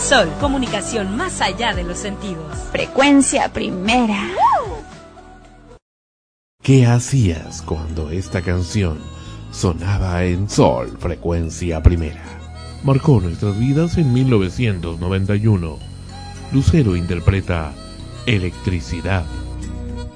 Sol, comunicación más allá de los sentidos. Frecuencia Primera. ¿Qué hacías cuando esta canción sonaba en Sol, Frecuencia Primera? Marcó nuestras vidas en 1991. Lucero interpreta Electricidad.